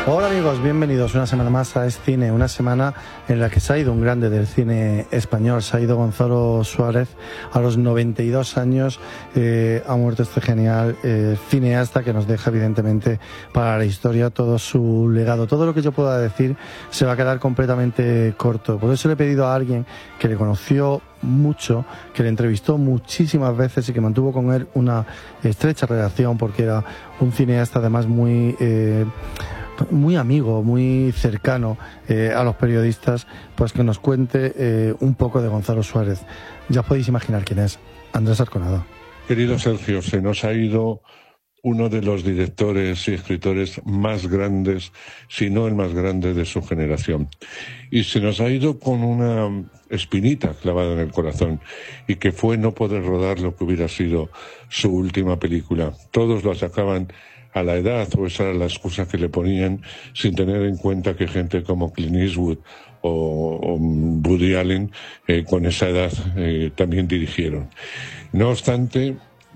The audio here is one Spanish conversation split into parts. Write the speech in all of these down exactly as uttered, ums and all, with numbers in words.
Hola amigos, bienvenidos una semana más a Es Cine, una semana en la que se ha ido un grande del cine español, se ha ido Gonzalo Suárez a los noventa y dos años, eh, ha muerto este genial eh, cineasta que nos deja evidentemente para la historia todo su legado. Todo lo que yo pueda decir se va a quedar completamente corto, por eso le he pedido a alguien que le conoció mucho, que le entrevistó muchísimas veces y que mantuvo con él una estrecha relación porque era un cineasta además muy... Eh, muy amigo, muy cercano eh, a los periodistas, pues que nos cuente eh, un poco de Gonzalo Suárez. Ya podéis imaginar quién es, Andrés Arconada. Querido Sergio, se nos ha ido uno de los directores y escritores más grandes, si no el más grande de su generación. Y se nos ha ido con una espinita clavada en el corazón, y que fue no poder rodar lo que hubiera sido su última película. Todos lo achacaban a la edad, o esa era la excusa que le ponían, sin tener en cuenta que gente como Clint Eastwood o, o Woody Allen eh, con esa edad eh, también dirigieron. No obstante,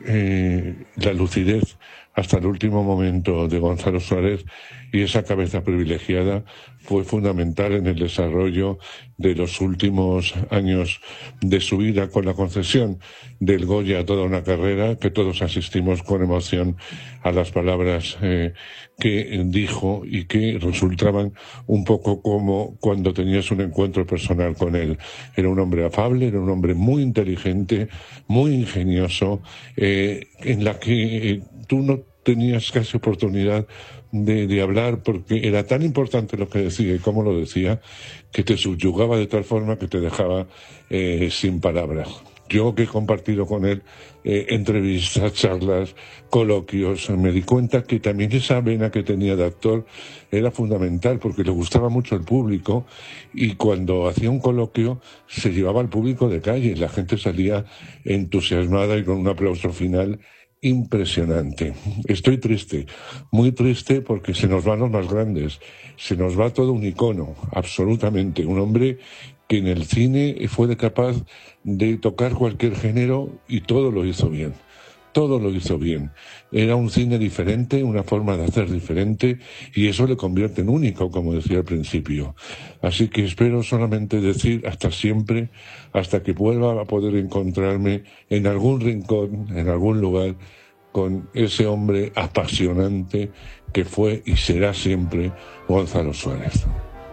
eh, la lucidez hasta el último momento de Gonzalo Suárez y esa cabeza privilegiada fue fundamental en el desarrollo de los últimos años de su vida, con la concesión del Goya a toda una carrera, que todos asistimos con emoción a las palabras eh, que dijo y que resultaban un poco como cuando tenías un encuentro personal con él. Era un hombre afable, era un hombre muy inteligente, muy ingenioso, eh, en la que eh, tú no tenías casi oportunidad de, de hablar, porque era tan importante lo que decía y cómo lo decía, que te subyugaba de tal forma que te dejaba eh, sin palabras. Yo, que he compartido con él eh, entrevistas, charlas, coloquios, me di cuenta que también esa vena que tenía de actor era fundamental, porque le gustaba mucho el público, y cuando hacía un coloquio se llevaba al público de calle, la gente salía entusiasmada y con un aplauso final impresionante. Estoy triste, muy triste, porque se nos van los más grandes, se nos va todo un icono, absolutamente, un hombre que en el cine fue capaz de tocar cualquier género y todo lo hizo bien. Todo lo hizo bien. Era un cine diferente, una forma de hacer diferente, y eso le convierte en único, como decía al principio. Así que espero solamente decir hasta siempre, hasta que vuelva a poder encontrarme en algún rincón, en algún lugar, con ese hombre apasionante que fue y será siempre Gonzalo Suárez.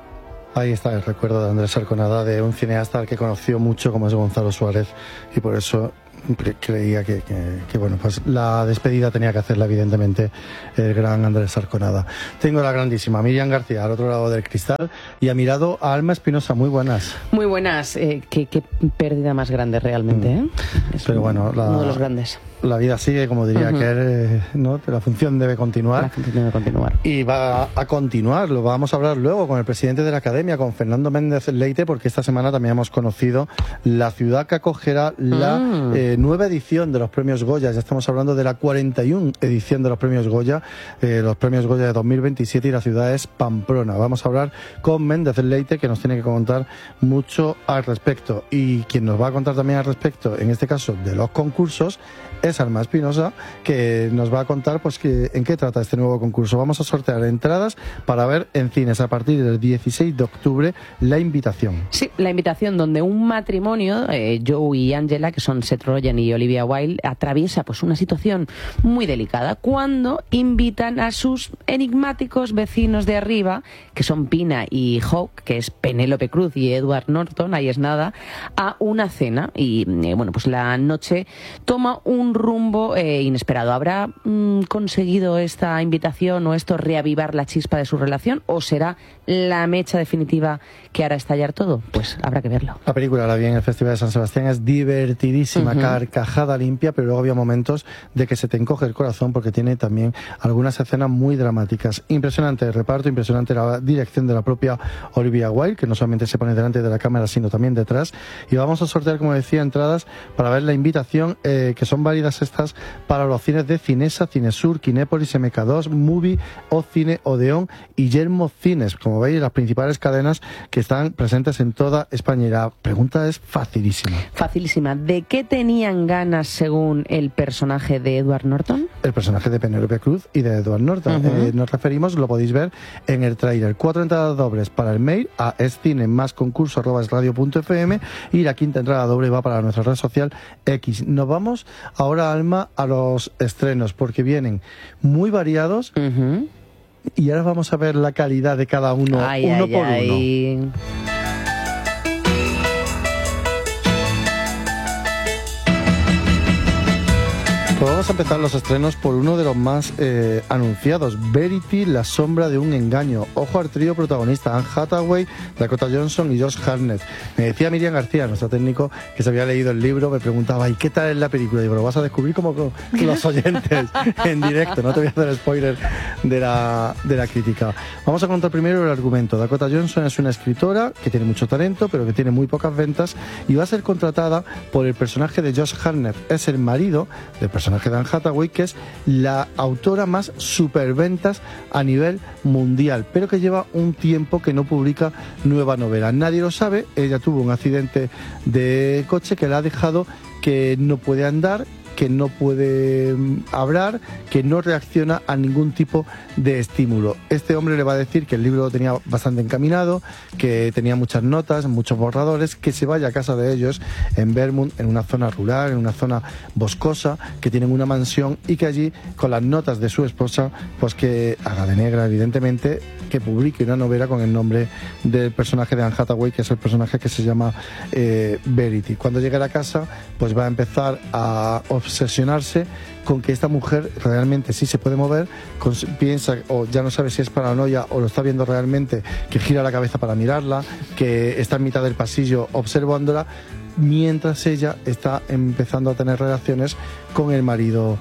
Ahí está el recuerdo de Andrés Arconada, de un cineasta al que conoció mucho como es Gonzalo Suárez, y por eso creía que, que, que bueno, pues la despedida tenía que hacerla evidentemente el gran Andrés Arconada. Tengo la grandísima Miriam García al otro lado del cristal, y a mi lado a Alma Espinosa. Muy buenas. Muy buenas. Eh, qué, qué pérdida más grande realmente, ¿eh? Es Pero bueno, la, uno de los grandes. La vida sigue, como diría uh-huh. que eh, ¿no? La función debe continuar. La función debe continuar. Y va a continuar. Lo vamos a hablar luego con el presidente de la Academia, con Fernando Méndez Leite, porque esta semana también hemos conocido la ciudad que acogerá la mm. eh, nueva edición de los premios Goya. Ya estamos hablando de la cuarenta y una edición de los premios Goya, eh, los premios Goya de dos mil veintisiete, y la ciudad es Pamplona. Vamos a hablar con Méndez Leite, que nos tiene que contar mucho al respecto. Y quien nos va a contar también al respecto, en este caso de los concursos, es Alma Espinosa, que nos va a contar pues que, en qué trata este nuevo concurso. Vamos a sortear entradas para ver en cines a partir del dieciséis de octubre La Invitación. Sí, La Invitación, donde un matrimonio, eh, Joe y Angela, que son Seth Rogen y Olivia Wilde, atraviesa pues una situación muy delicada cuando invitan a sus enigmáticos vecinos de arriba, que son Pina y Hawk, que es Penélope Cruz y Edward Norton, ahí es nada, a una cena. Y eh, bueno, pues la noche toma un rumbo eh, inesperado. ¿Habrá mm, conseguido esta invitación o esto reavivar la chispa de su relación, o será la mecha definitiva que hará estallar todo? Pues habrá que verlo. La película la vi en el Festival de San Sebastián, es divertidísima, uh-huh. carcajada limpia, pero luego había momentos de que se te encoge el corazón, porque tiene también algunas escenas muy dramáticas. Impresionante el reparto, impresionante la dirección de la propia Olivia Wilde, que no solamente se pone delante de la cámara, sino también detrás. Y vamos a sortear, como decía, entradas para ver La Invitación, eh, que son válidas estas para los cines de Cinesa, Cinesur, Kinépolis, M K dos, Movie, O Cine, Odeón y Yermo Cines. Como veis, las principales cadenas que están presentes en toda España. Y la pregunta es facilísima. Facilísima. ¿De qué tenía tenían ganas según el personaje de Edward Norton? El personaje de Penélope Cruz y de Edward Norton. Uh-huh. Eh, nos referimos, lo podéis ver en el tráiler. Cuatro entradas dobles para el mail a escine más concurso arroba esradio punto f m y la quinta entrada doble va para nuestra red social X. Nos vamos ahora, Alma, a los estrenos porque vienen muy variados. Uh-huh. Y ahora vamos a ver la calidad de cada uno, ay, uno ay, por ay. uno. Pues vamos a empezar los estrenos por uno de los más eh, anunciados, Verity, la sombra de un engaño. Ojo al trío protagonista, Anne Hathaway, Dakota Johnson y Josh Hartnett. Me decía Miriam García, nuestro técnico, que se había leído el libro, me preguntaba, ¿y qué tal es la película? Y digo, lo vas a descubrir como con los oyentes en directo, no te voy a hacer spoiler de la, de la crítica. Vamos a contar primero el argumento. Dakota Johnson es una escritora que tiene mucho talento, pero que tiene muy pocas ventas y va a ser contratada por el personaje de Josh Hartnett. Es el marido del personaje de Anne Hathaway, que es la autora más superventas a nivel mundial, pero que lleva un tiempo que no publica nueva novela. Nadie lo sabe, ella tuvo un accidente de coche que la ha dejado que no puede andar, que no puede hablar, que no reacciona a ningún tipo de estímulo. Este hombre le va a decir que el libro lo tenía bastante encaminado, que tenía muchas notas, muchos borradores, que se vaya a casa de ellos en Vermont, en una zona rural, en una zona boscosa, que tienen una mansión y que allí, con las notas de su esposa, pues que haga de negra, evidentemente, que publique una novela con el nombre del personaje de Anne Hathaway, que es el personaje que se llama eh, Verity. Cuando llegue a la casa, pues va a empezar a obsesionarse con que esta mujer realmente sí se puede mover, con, piensa o ya no sabe si es paranoia o lo está viendo realmente, que gira la cabeza para mirarla, que está en mitad del pasillo observándola, mientras ella está empezando a tener relaciones con el marido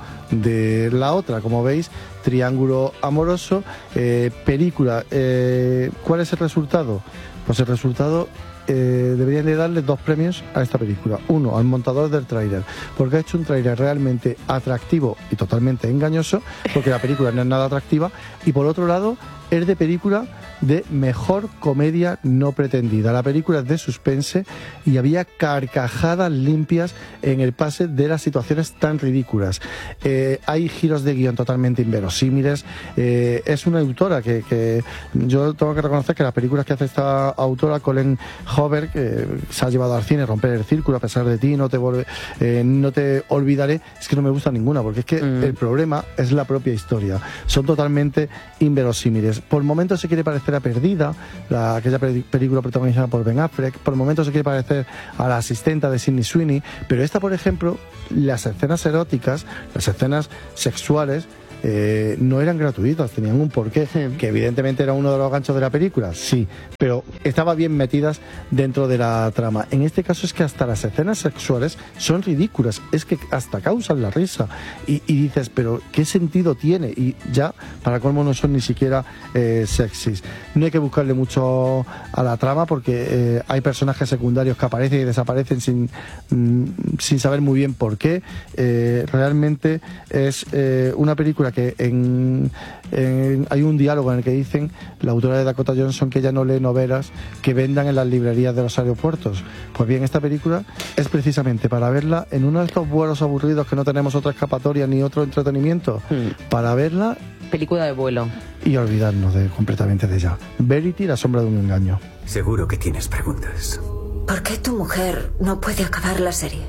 de la otra. Como veis, triángulo amoroso, eh, película. Eh, ¿Cuál es el resultado? Pues el resultado... Eh, deberían de darle dos premios a esta película. Uno, al montador del tráiler, porque ha hecho un tráiler realmente atractivo y totalmente engañoso, porque la película no es nada atractiva, y por otro lado, es de película de mejor comedia no pretendida. La película es de suspense y había carcajadas limpias en el pase de las situaciones tan ridículas. Eh, hay giros de guión totalmente inverosímiles. Eh, es una autora que, que yo tengo que reconocer que las películas que hace esta autora, Colleen Hoover, que se ha llevado al cine, Romper el Círculo, A pesar de ti, No te, volve, eh, no te olvidaré, es que no me gusta ninguna, porque es que mm. el problema es la propia historia. Son totalmente inverosímiles. Por momentos se quiere parecer a Perdida, la, aquella película protagonizada por Ben Affleck, por momentos se quiere parecer a La asistenta de Sydney Sweeney, pero esta, por ejemplo, las escenas eróticas, las escenas sexuales, Eh, no eran gratuitas, tenían un porqué, sí. Que evidentemente era uno de los ganchos de la película, sí, pero estaban bien metidas dentro de la trama. En este caso es que hasta las escenas sexuales son ridículas, es que hasta causan la risa y, y dices, pero ¿qué sentido tiene? Y ya, para colmo, no son ni siquiera eh, sexys. No hay que buscarle mucho a la trama porque eh, hay personajes secundarios que aparecen y desaparecen sin, mm, sin saber muy bien por qué. Eh, realmente es eh, una película que en, en, hay un diálogo en el que dicen la autora de Dakota Johnson que ella no lee novelas que vendan en las librerías de los aeropuertos. Pues bien, esta película es precisamente para verla en uno de estos vuelos aburridos que no tenemos otra escapatoria ni otro entretenimiento, mm. para verla, película de vuelo, y olvidarnos de, completamente de ella. Verity, la sombra de un engaño. Seguro que tienes preguntas. ¿Por qué tu mujer no puede acabar la serie?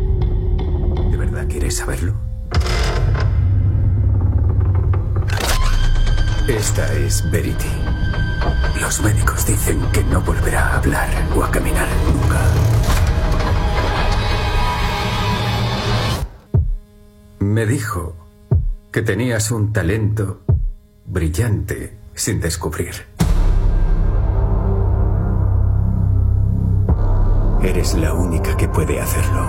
¿De verdad quieres saberlo? Esta es Verity. Los médicos dicen que no volverá a hablar o a caminar nunca. Me dijo que tenías un talento brillante sin descubrir. Eres la única que puede hacerlo.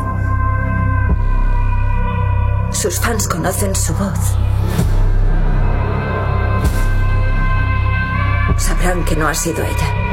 Sus fans conocen su voz. Sabrán que no ha sido ella.